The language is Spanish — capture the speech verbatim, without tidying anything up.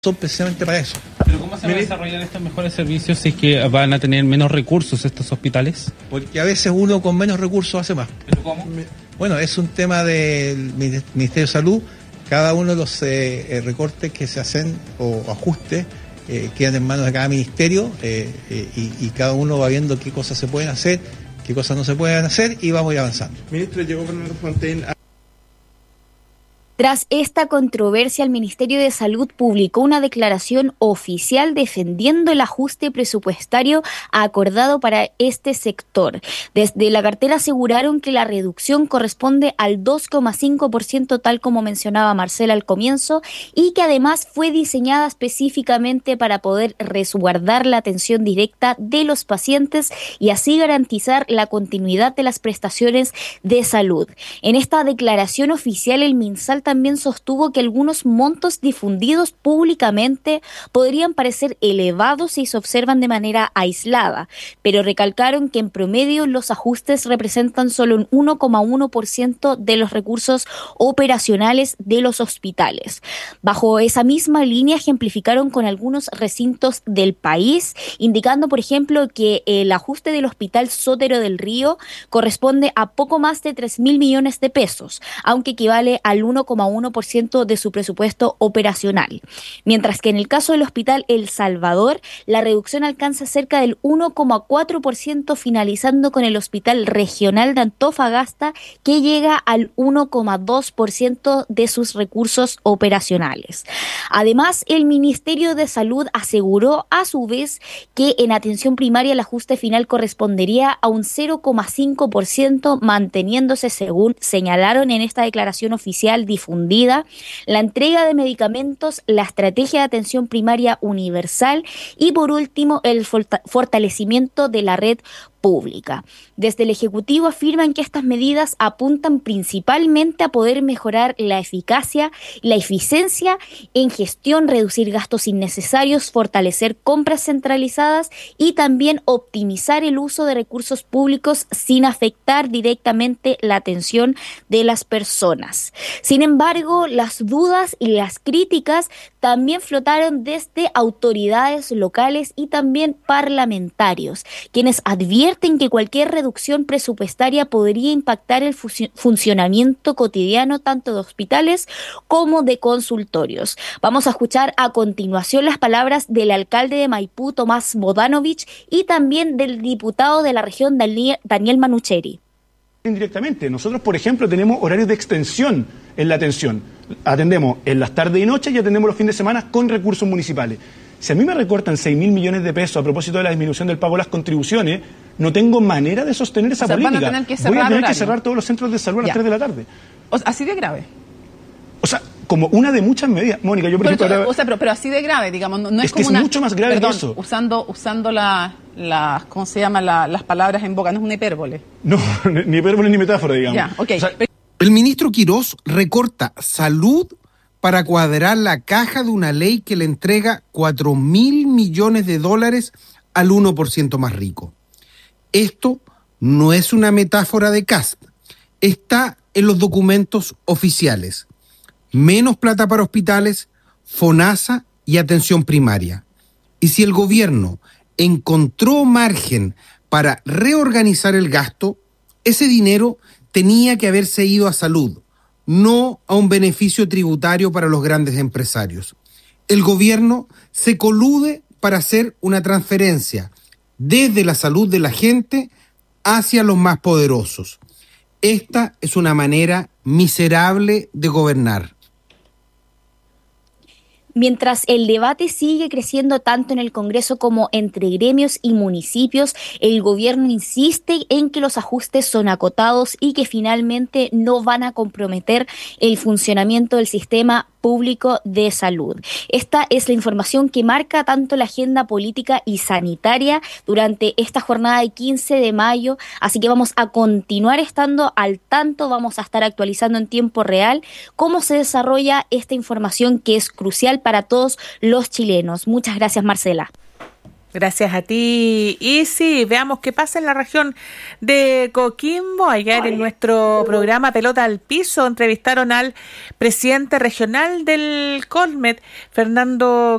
son precisamente para eso. ¿Pero cómo se van a desarrollar estos mejores servicios si es que van a tener menos recursos estos hospitales? Porque a veces uno con menos recursos hace más. ¿Pero cómo? Bueno, es un tema del Ministerio de Salud. Cada uno de los eh, recortes que se hacen o ajustes eh, quedan en manos de cada ministerio eh, eh, y, y cada uno va viendo qué cosas se pueden hacer, qué cosas no se pueden hacer y vamos a ir avanzando. Ministro, llegó Fernando Fontaine a... Tras esta controversia, el Ministerio de Salud publicó una declaración oficial defendiendo el ajuste presupuestario acordado para este sector. Desde la cartera aseguraron que la reducción corresponde al dos coma cinco por ciento, tal como mencionaba Marcela al comienzo, y que además fue diseñada específicamente para poder resguardar la atención directa de los pacientes y así garantizar la continuidad de las prestaciones de salud. En esta declaración oficial, el MinSal también sostuvo que algunos montos difundidos públicamente podrían parecer elevados si se observan de manera aislada, pero recalcaron que en promedio los ajustes representan solo un uno coma uno por ciento de los recursos operacionales de los hospitales. Bajo esa misma línea ejemplificaron con algunos recintos del país, indicando, por ejemplo, que el ajuste del Hospital Sotero del Río corresponde a poco más de tres mil millones de pesos, aunque equivale al uno coma uno por ciento de su presupuesto operacional. Mientras que en el caso del Hospital El Salvador, la reducción alcanza cerca del uno coma cuatro por ciento, finalizando con el Hospital Regional de Antofagasta, que llega al uno coma dos por ciento de sus recursos operacionales. Además, el Ministerio de Salud aseguró a su vez que en atención primaria el ajuste final correspondería a un cero coma cinco por ciento, manteniéndose, según señalaron en esta declaración oficial difundida, la entrega de medicamentos, la estrategia de atención primaria universal y, por último, el fortalecimiento de la red pública. Desde el Ejecutivo afirman que estas medidas apuntan principalmente a poder mejorar la eficacia y la eficiencia en gestión, reducir gastos innecesarios, fortalecer compras centralizadas y también optimizar el uso de recursos públicos sin afectar directamente la atención de las personas. Sin embargo, las dudas y las críticas también flotaron desde autoridades locales y también parlamentarios, quienes advierten que cualquier reducción presupuestaria podría impactar el funcionamiento cotidiano tanto de hospitales como de consultorios. Vamos a escuchar a continuación las palabras del alcalde de Maipú, Tomás Bodanovich, y también del diputado de la región, Daniel Manucheri. Indirectamente, nosotros, por ejemplo, tenemos horarios de extensión en la atención. Atendemos en las tardes y noches y atendemos los fines de semana con recursos municipales. Si a mí me recortan seis mil millones de pesos a propósito de la disminución del pago de las contribuciones, no tengo manera de sostener esa o sea, política. Van a tener que cerrar Voy a tener horario. que cerrar todos los centros de salud a las Ya. tres de la tarde. O sea, así de grave. O sea, como una de muchas medidas. Mónica, yo por Pero, ejemplo... o ahora... sea, pero, pero así de grave, digamos. No, no es, Es que como es una, mucho más grave perdón, que eso. Usando, usando la, la, ¿cómo se llama? La, las palabras en boca, no es una hipérbole. No, ni hipérbole ni metáfora, digamos. Ya, ok. O sea, el ministro Quirós recorta salud para cuadrar la caja de una ley que le entrega cuatro mil millones de dólares al uno por ciento más rico. Esto no es una metáfora de Kast, está en los documentos oficiales. Menos plata para hospitales, FONASA y atención primaria. Y si el gobierno encontró margen para reorganizar el gasto, ese dinero tenía que haberse ido a salud, no a un beneficio tributario para los grandes empresarios. El gobierno se colude para hacer una transferencia desde la salud de la gente hacia los más poderosos. Esta es una manera miserable de gobernar. Mientras el debate sigue creciendo tanto en el Congreso como entre gremios y municipios, el gobierno insiste en que los ajustes son acotados y que finalmente no van a comprometer el funcionamiento del sistema público de salud. Esta es la información que marca tanto la agenda política y sanitaria durante esta jornada de quince de mayo, así que vamos a continuar estando al tanto, vamos a estar actualizando en tiempo real cómo se desarrolla esta información que es crucial para todos los chilenos. Muchas gracias, Marcela. Gracias a ti. Y sí, veamos qué pasa en la región de Coquimbo. Ayer en nuestro programa Pelota al Piso entrevistaron al presidente regional del Colmet, Fernando